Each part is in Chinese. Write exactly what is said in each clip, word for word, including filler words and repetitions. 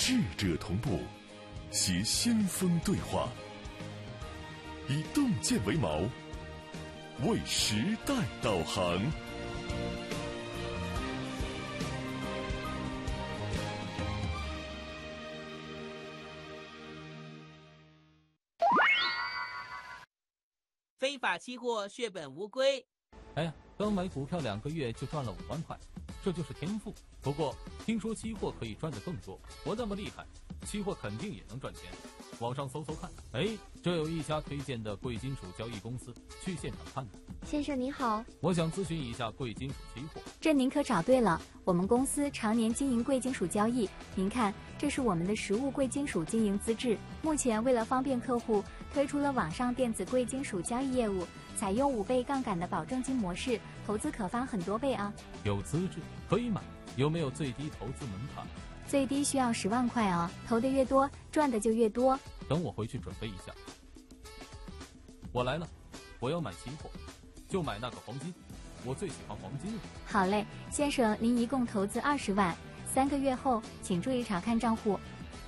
智者同步，携先锋对话，以洞见为锚，为时代导航。 非法期货血本无归。 哎呀，刚买股票两个月就赚了五万块，这就是天赋。不过听说期货可以赚得更多，我那么厉害，期货肯定也能赚钱。网上搜搜看，哎，这有一家推荐的贵金属交易公司，去现场看看。 先生您好， 我想咨询一下贵金属期货。 这您可找对了，我们公司常年经营贵金属交易。您看，这是我们的实物贵金属经营资质。目前为了方便客户，推出了网上电子贵金属交易业务，采用五倍杠杆的保证金模式，投资可翻很多倍啊。 有资质可以买，有没有最低投资门槛？ 最低需要十万块哦，投的越多，赚的就越多。 等我回去准备一下。我来了，我要买期货，就买那个黄金，我最喜欢黄金了。 好嘞，先生，您一共投资二十万，三个月后请注意查看账户。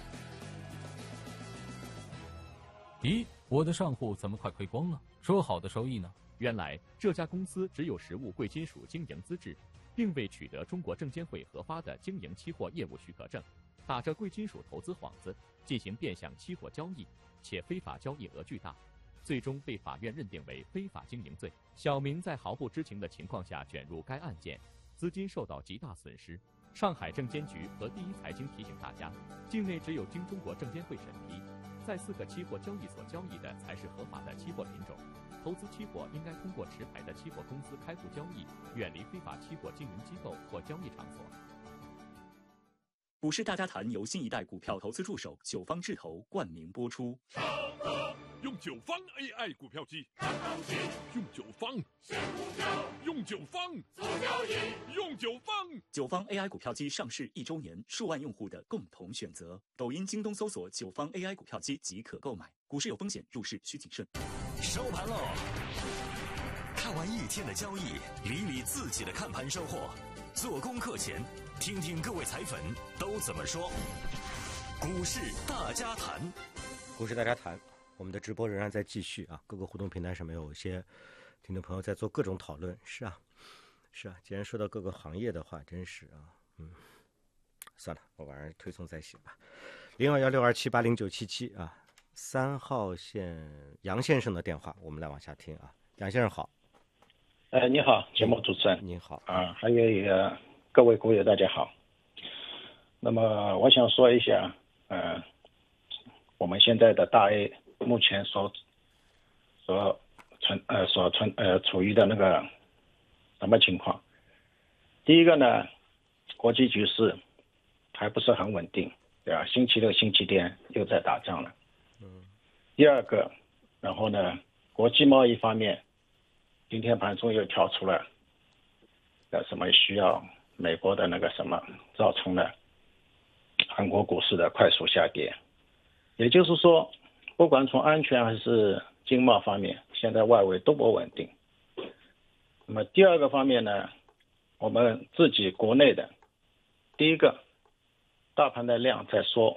咦，我的账户怎么快亏光了？说好的收益呢？ 原来这家公司只有实物贵金属经营资质，并未取得中国证监会核发的经营期货业务许可证，打着贵金属投资幌子进行变相期货交易，且非法交易额巨大，最终被法院认定为非法经营罪。小明在毫不知情的情况下卷入该案件，资金受到极大损失。上海证监局和第一财经提醒大家，境内只有经中国证监会审批，在四个期货交易所交易的才是合法的期货品种。投资期货应该通过持牌的期货公司开户交易，远离非法期货经营机构或交易场所。 股市大家谈由新一代股票投资助手九方智投冠名播出。 用九方 A I 股票机，用九方用九方用九方。 九方 A I 股票机上市一周年，数万用户的共同选择。抖音、京东搜索九方 A I 股票机即可购买。股市有风险，入市需谨慎。 收盘喽！看完一天的交易，理理自己的看盘收获。做功课前，听听各位彩粉都怎么说。股市大家谈， 股市大家谈，我们的直播仍然在继续啊！各个互动平台上面有一些听众朋友在做各种讨论。是啊，是啊，既然说到各个行业的话，真是啊，嗯，算了，我晚上推送再写吧。零二幺六二七八零九七七啊，三号线杨先生的电话，我们来往下听啊。杨先生好。 呃，你好，节目主持人。 您好啊，还有一个各位股友大家好。那么我想说一下，呃，我们现在的大 A 目前所所存呃所存呃处于的那个什么情况？第一个呢，国际局势还不是很稳定，对吧？星期六、星期天又在打仗了。 嗯。 第二个，然后呢，国际贸易方面。今天盘中又跳出了呃什么需要美国的那个什么，造成了韩国股市的快速下跌。也就是说，不管从安全还是经贸方面，现在外围都不稳定。那么第二个方面呢，我们自己国内的，第一个，大盘的量在缩；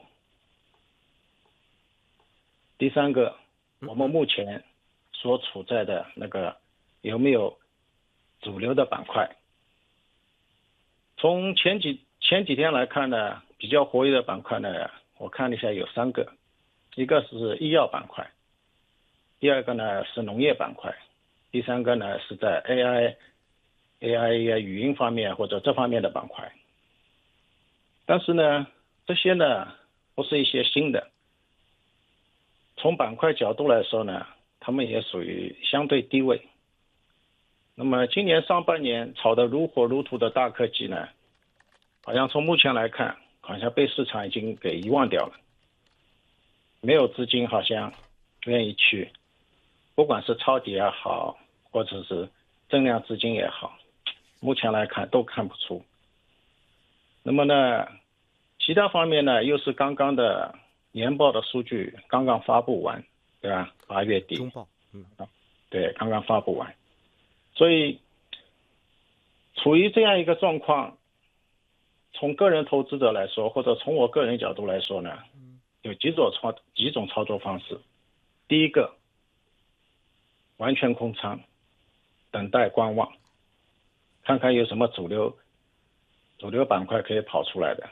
第三个，我们目前所处在的那个。有没有主流的板块？从前几前几天来看呢，比较活跃的板块呢，我看了一下有三个，一个是医药板块，第二个呢是农业板块，第三个呢是在 A I、A I 语音方面或者这方面的板块。但是呢，这些呢不是一些新的，从板块角度来说呢，他们也属于相对低位。那么今年上半年炒得如火如荼的大科技呢，好像从目前来看，好像被市场已经给遗忘掉了，没有资金好像愿意去，不管是抄底也好，或者是增量资金也好，目前来看都看不出。那么呢，其他方面呢，又是刚刚的年报的数据刚刚发布完，对吧？八月底中报，嗯， 对，刚刚发布完。所以处于这样一个状况， 从个人投资者来说，或者从我个人角度来说呢，有几种操几种操作方式。第一个，完全空仓，等待观望，看看有什么主流主流板块可以跑出来的。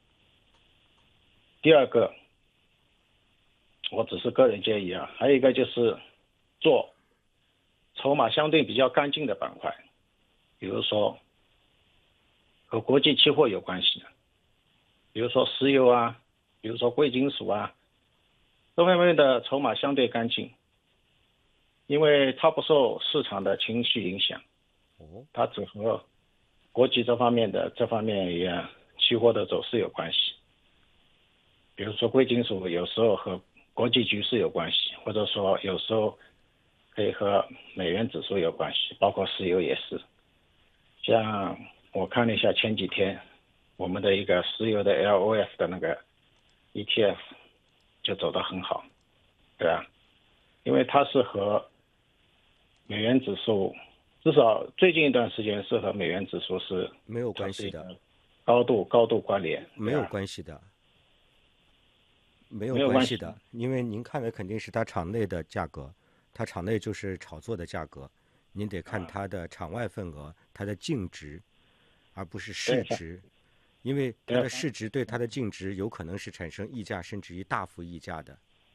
第二个，我只是个人建议啊，还有一个就是做筹码相对比较干净的板块，比如说和国际期货有关系的，比如说石油啊，比如说贵金属啊，这方面的筹码相对干净，因为它不受市场的情绪影响，它只和国际这方面的这方面也期货的走势有关系。比如说贵金属有时候和国际局势有关系，或者说有时候可以和美元指数有关系，包括石油也是。像我看了一下前几天我们的一个石油的 L O F 的那个 E T F 就走得很好，对吧？因为它是和美元指数，至少最近一段时间是和美元指数是没有关系的， 高度高度关联， 没有关系的。没有关系的，因为您看的肯定是它场内的价格，它场内就是炒作的价格，您得看它的场外份额，它的净值，而不是市值，因为它的市值对它的净值有可能是产生溢价，甚至于大幅溢价的。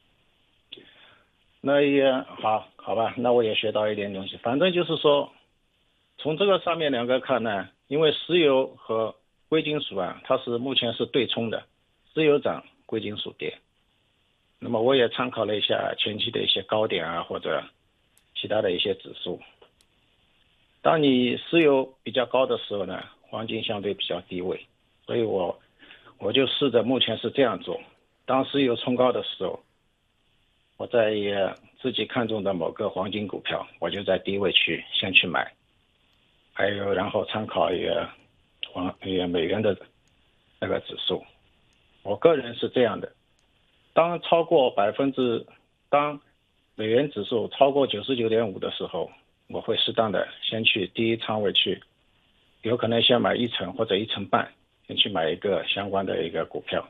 那也好，好吧，那我也学到一点东西。反正就是说，从这个上面两个看呢，因为石油和贵金属啊，它是目前是对冲的，石油涨，贵金属跌。那么我也参考了一下前期的一些高点啊，或者其他的一些指数。当你石油比较高的时候呢，黄金相对比较低位，所以我我就试着目前是这样做。当石油冲高的时候，我在自己看中的某个黄金股票，我就在低位去先去买，还有然后参考一个黄一个美元的那个指数。我个人是这样的。当超过百分之，当美元指数超过九十九点五的时候，我会适当的先去第一仓位去，有可能先买一成或者一成半，先去买一个相关的一个股票。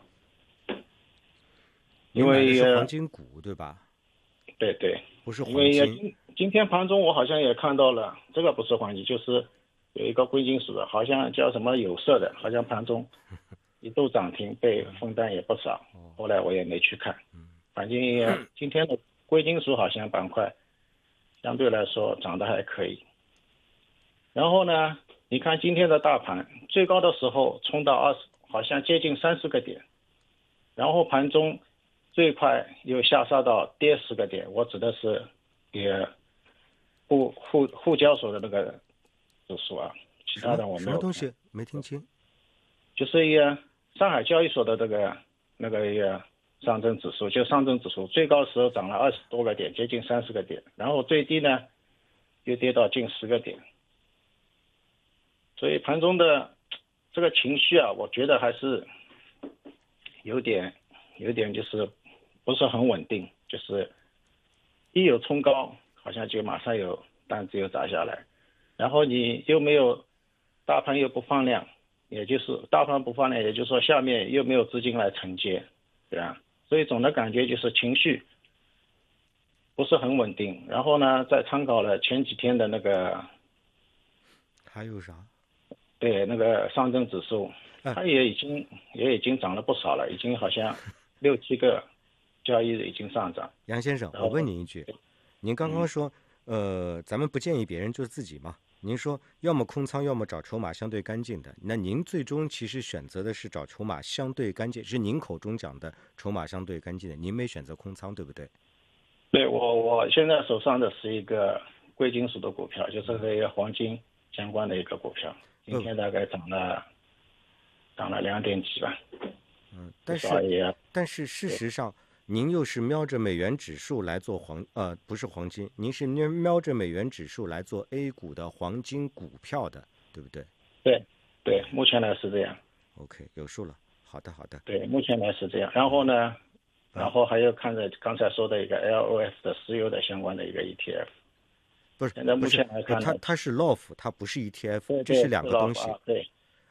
因为是黄金股对吧？ 对对， 不是黄金。因为今今天盘中我好像也看到了，这个不是黄金，就是有一个贵金属的，好像叫什么有色的，好像盘中一度涨停，被分单也不少。后来我也没去看，反正今天的贵金属好像板块相对来说涨得还可以。然后呢，你看今天的大盘最高的时候冲到二十，好像接近三十个点，然后盘中最快又下杀到跌十个点。我指的是也沪沪沪交所的那个指数啊，其他的我没有。 什么东西没听清？ 就是一个上海交易所的这个。那个一个上证指数，就上证指数最高时候涨了二十多个点，接近三十个点，然后最低呢又跌到近十个点，所以盘中的这个情绪啊，我觉得还是有点有点就是不是很稳定，就是一有冲高，好像就马上有单子又砸下来，然后你又没有大盘又不放量。也就是大盘不放量，也就是说下面又没有资金来承接，对吧？所以总的感觉就是情绪不是很稳定。然后呢，再参考了前几天的那个， 还有啥？ 对，那个上证指数，它也已经也已经涨了不少了，已经好像六七个交易日已经上涨。 杨先生，我问您一句，您刚刚说，呃，咱们不建议别人做自己嘛？您说要么空仓，要么找筹码相对干净的。那您最终其实选择的是找筹码相对干净，是您口中讲的筹码相对干净的。您没选择空仓，对不对？ 对，我我现在手上的是一个贵金属的股票，就是和一个黄金相关的一个股票，今天大概涨了涨了两点几吧。 嗯，但是但是事实上。您又是瞄着美元指数来做黄呃不是黄金，您是瞄着美元指数来做 A 股的黄金股票的，对不对？ 对对，目前来是这样。 OK， 有数了。好的好的。 对，目前来是这样。然后呢，然后还有看着刚才说的一个 L O F 的石油的相关的一个 E T F。 不是， 现在目前来看， 它它是 L O F， 它不是 E T F， 对对这是两个东西。 啊、对。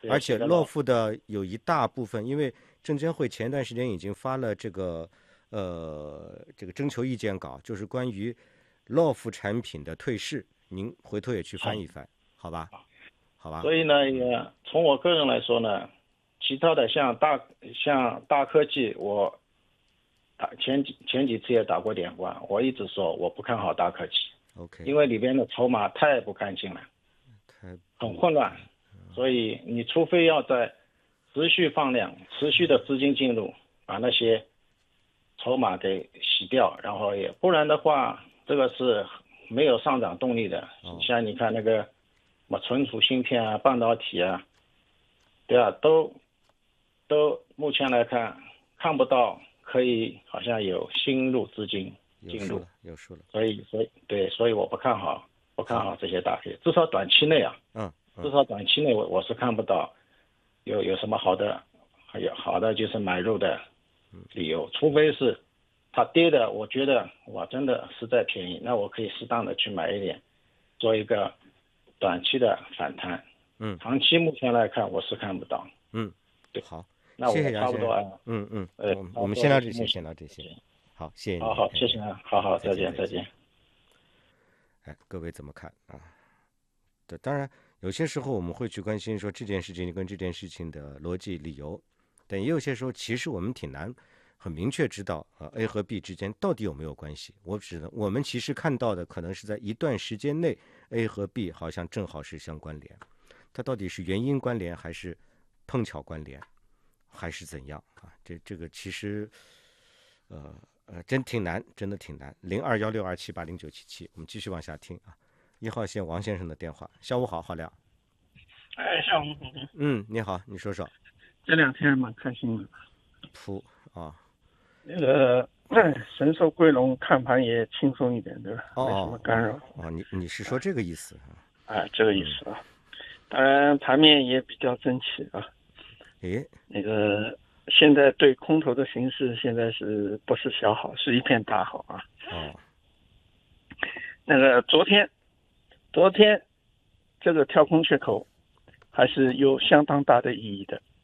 而且洛夫的有一大部分，因为证监会前段时间已经发了这个呃这个征求意见稿，就是关于洛夫产品的退市，您回头也去翻一翻，好吧？好吧。 所以呢，也从我个人来说呢，其他的像大像大科技，我打前几前几次也打过电话，我一直说我不看好大科技。 OK。 因为里边的筹码太不干净了， 太很混乱，所以你除非要在持续放量、持续的资金进入，把那些筹码给洗掉，然后也不然的话，这个是没有上涨动力的。 哦、 像你看那个什么存储芯片啊、半导体啊，对啊，都都目前来看看不到可以好像有新入资金进入， 有数了， 所以所以对，所以我不看好，不看好这些大黑，至少短期内啊， 嗯，嗯至少短期内我我是看不到有有什么好的，还有好的就是买入的理由，除非是它跌的，我觉得哇真的实在便宜，那我可以适当的去买一点，做一个短期的反弹， 嗯， 长期目前来看我是看不到， 嗯， 对， 好， 那我谢谢杨差不多啊， 嗯嗯， 呃， 我们先到这些，先到这些。好，谢谢你。 好好，谢谢啊，好好，再见，再见。 哎，各位怎么看啊？对，当然有些时候我们会去关心说这件事情跟这件事情的逻辑理由，但也有些时候其实我们挺难很明确知道啊 A 和 B 之间到底有没有关系。我只能我们其实看到的可能是在一段时间内 A 和 B 好像正好是相关联，它到底是原因关联还是碰巧关联，还是怎样啊？这这个其实呃。呃，真挺难，真的挺难。零二幺六二七八零九七七，我们继续往下听啊。一号线王先生的电话，下午好，好亮。 哎，下午好。 嗯，你好，你说说。 这两天蛮开心的。 噗啊。 那个神兽归龙看盘也轻松一点，对吧？ 哦、 没什么干扰。 哦，你你是说这个意思啊？ 哎，这个意思啊。当然，盘面也比较争气啊。 诶， 那个。现在对空头的形势现在是不是小好，是一片大好啊！ 哦， 那个昨天，昨天这个跳空缺口还是有相当大的意义的。